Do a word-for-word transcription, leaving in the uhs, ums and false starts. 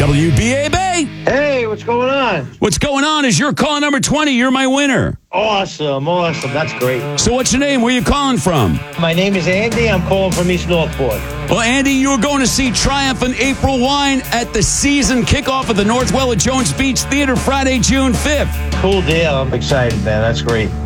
W B A Bay. Hey, what's going on? What's going on is you're calling number twenty. You're my winner. Awesome, awesome. That's great. So what's your name? Where you calling from? My name is Andy. I'm calling from East Northport. Well, Andy, you were going to see Triumph and April Wine at the season kickoff of the Northwell at Jones Beach Theater Friday, June fifth. Cool deal. I'm excited, man. That's great.